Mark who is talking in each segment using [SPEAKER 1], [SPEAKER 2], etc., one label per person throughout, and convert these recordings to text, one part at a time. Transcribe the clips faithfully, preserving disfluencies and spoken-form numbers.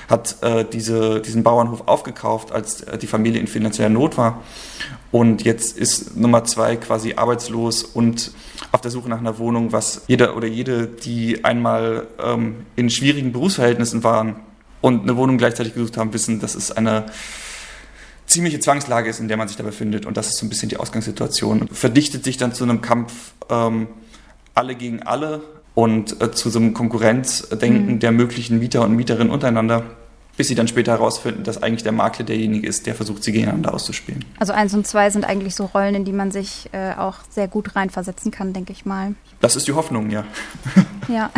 [SPEAKER 1] hat äh, diese, diesen Bauernhof aufgekauft, als äh, die Familie in finanzieller Not war. Und jetzt ist Nummer zwei quasi arbeitslos und auf der Suche nach einer Wohnung, was jeder oder jede, die einmal ähm, in schwierigen Berufsverhältnissen waren und eine Wohnung gleichzeitig gesucht haben, wissen, dass es eine ziemliche Zwangslage ist, in der man sich da befindet. Und das ist so ein bisschen die Ausgangssituation. Und verdichtet sich dann zu einem Kampf ähm, alle gegen alle und äh, zu so einem Konkurrenzdenken mhm. der möglichen Mieter und Mieterinnen untereinander, bis sie dann später herausfinden, dass eigentlich der Makler derjenige ist, der versucht, sie gegeneinander auszuspielen.
[SPEAKER 2] Also eins und zwei sind eigentlich so Rollen, in die man sich äh, auch sehr gut reinversetzen kann, denke ich mal.
[SPEAKER 1] Das ist die Hoffnung, ja.
[SPEAKER 2] Ja.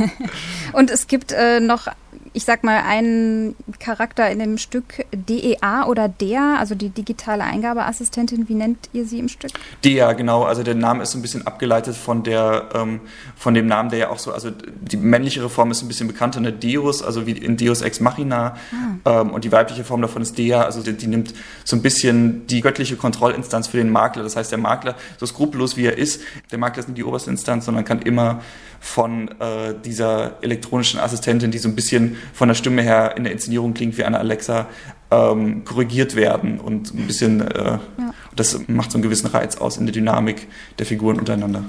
[SPEAKER 2] Und es gibt äh, noch, ich sag mal, einen Charakter in dem Stück, D E A oder D E A, also die digitale Eingabeassistentin. Wie nennt ihr sie im Stück?
[SPEAKER 1] D E A, genau. Also der Name ist so ein bisschen abgeleitet von der, ähm, von dem Namen, der ja auch so, also die männlichere Form ist ein bisschen bekannter, eine Deus, also wie in Deus Ex Machina. Ah. Ähm, und die weibliche Form davon ist D E A, also die, die nimmt so ein bisschen die göttliche Kontrollinstanz für den Makler. Das heißt, der Makler, so skrupellos wie er ist, der Makler ist nicht die oberste Instanz, sondern kann immer von äh, dieser elektronischen Assistentin, die so ein bisschen von der Stimme her in der Inszenierung klingt wie eine Alexa, ähm, korrigiert werden und ein bisschen, äh, ja. das macht so einen gewissen Reiz aus in der Dynamik der Figuren untereinander.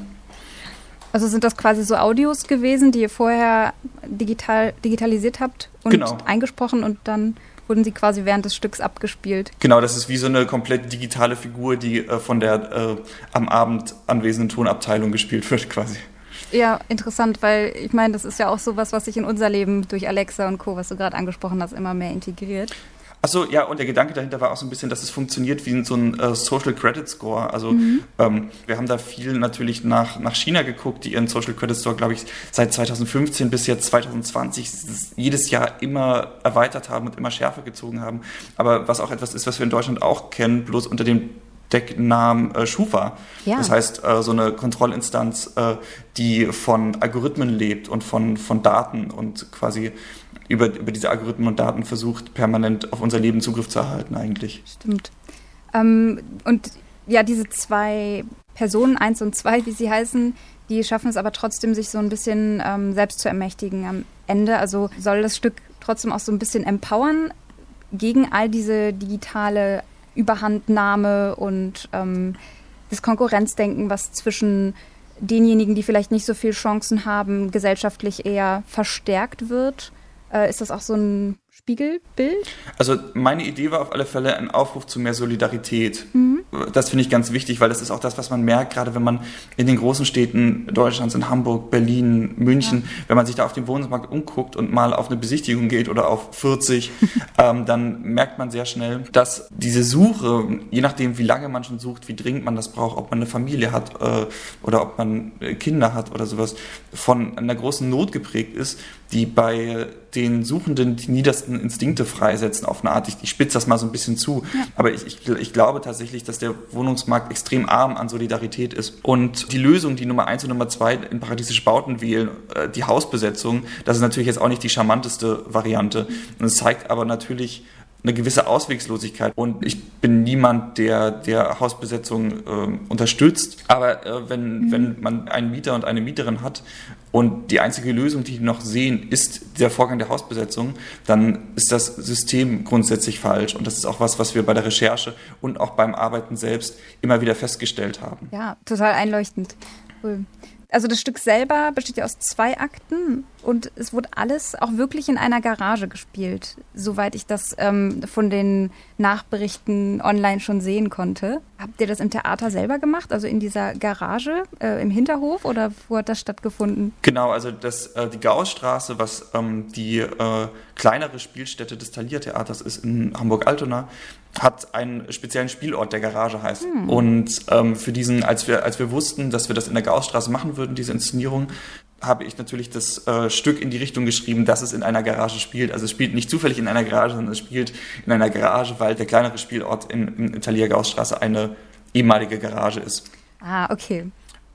[SPEAKER 2] Also sind das quasi so Audios gewesen, die ihr vorher digital, digitalisiert habt und genau. eingesprochen und dann wurden sie quasi während des Stücks abgespielt?
[SPEAKER 1] Genau, das ist wie so eine komplett digitale Figur, die äh, von der äh, am Abend anwesenden Tonabteilung gespielt wird quasi.
[SPEAKER 2] Ja, interessant, weil ich meine, das ist ja auch sowas, was sich in unser Leben durch Alexa und Co., was du gerade angesprochen hast, immer mehr integriert.
[SPEAKER 1] Achso, ja, und der Gedanke dahinter war auch so ein bisschen, dass es funktioniert wie so ein äh, Social Credit Score. Also mhm. ähm, wir haben da viel natürlich nach, nach China geguckt, die ihren Social Credit Score, glaube ich, seit zweitausendfünfzehn bis jetzt zwanzig zwanzig jedes Jahr immer erweitert haben und immer schärfer gezogen haben. Aber was auch etwas ist, was wir in Deutschland auch kennen, bloß unter dem Decknamen äh, Schufa. Ja. Das heißt, äh, so eine Kontrollinstanz, äh, die von Algorithmen lebt und von, von Daten und quasi über, über diese Algorithmen und Daten versucht, permanent auf unser Leben Zugriff zu erhalten eigentlich.
[SPEAKER 2] Stimmt. Ähm, und ja, diese zwei Personen, eins und zwei, wie sie heißen, die schaffen es aber trotzdem, sich so ein bisschen ähm, selbst zu ermächtigen am Ende. Also soll das Stück trotzdem auch so ein bisschen empowern gegen all diese digitale Überhandnahme und ähm, das Konkurrenzdenken, was zwischen denjenigen, die vielleicht nicht so viele Chancen haben, gesellschaftlich eher verstärkt wird. Äh, ist das auch so ein Spiegelbild?
[SPEAKER 1] Also meine Idee war auf alle Fälle ein Aufruf zu mehr Solidarität.
[SPEAKER 2] Mhm.
[SPEAKER 1] Das finde ich ganz wichtig, weil das ist auch das, was man merkt, gerade wenn man in den großen Städten Deutschlands, in Hamburg, Berlin, München, ja. wenn man sich da auf dem Wohnungsmarkt umguckt und mal auf eine Besichtigung geht oder auf vierzig, ähm, dann merkt man sehr schnell, dass diese Suche, je nachdem wie lange man schon sucht, wie dringend man das braucht, ob man eine Familie hat äh, oder ob man Kinder hat oder sowas, von einer großen Not geprägt ist, die bei den Suchenden die niedersten Instinkte freisetzen auf eine Art. Ich, ich spitze das mal so ein bisschen zu, ja. aber ich, ich, ich glaube tatsächlich, dass der Wohnungsmarkt extrem arm an Solidarität ist. Und die Lösung, die Nummer eins und Nummer zwei in paradiesische Bauten wählen, äh, die Hausbesetzung, das ist natürlich jetzt auch nicht die charmanteste Variante. Und es zeigt aber natürlich eine gewisse Ausweglosigkeit. Und ich bin niemand, der, der Hausbesetzung äh, unterstützt. Aber äh, wenn, mhm. wenn man einen Mieter und eine Mieterin hat und die einzige Lösung, die die noch sehen, ist der Vorgang der Hausbesetzung, dann ist das System grundsätzlich falsch. Und das ist auch was, was wir bei der Recherche und auch beim Arbeiten selbst immer wieder festgestellt haben.
[SPEAKER 2] Ja, total einleuchtend. Cool. Also das Stück selber besteht ja aus zwei Akten und es wurde alles auch wirklich in einer Garage gespielt, soweit ich das ähm, von den Nachberichten online schon sehen konnte. Habt ihr das im Theater selber gemacht, also in dieser Garage äh, im Hinterhof oder wo hat das stattgefunden?
[SPEAKER 1] Genau, also das, äh, die Gaußstraße, was ähm, die äh, kleinere Spielstätte des Thalia-Theaters ist in Hamburg-Altona, hat einen speziellen Spielort, der Garage heißt. Hm. Und ähm, für diesen, als wir, als wir wussten, dass wir das in der Gaußstraße machen würden, diese Inszenierung, habe ich natürlich das äh, Stück in die Richtung geschrieben, dass es in einer Garage spielt. Also es spielt nicht zufällig in einer Garage, sondern es spielt in einer Garage, weil der kleinere Spielort in, in Thalia-Gaußstraße eine ehemalige Garage ist.
[SPEAKER 2] Ah, okay.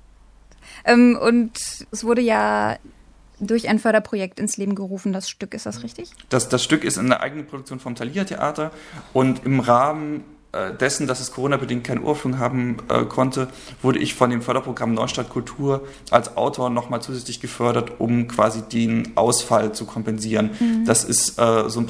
[SPEAKER 2] Ähm, und es wurde ja durch ein Förderprojekt ins Leben gerufen, das Stück, ist das richtig?
[SPEAKER 1] Das, das Stück ist in der eigenen Produktion vom Thalia-Theater und im Rahmen äh, dessen, dass es Corona-bedingt keine Uraufführung haben äh, konnte, wurde ich von dem Förderprogramm Neustadt Kultur als Autor nochmal zusätzlich gefördert, um quasi den Ausfall zu kompensieren. Mhm. Das ist äh, so ein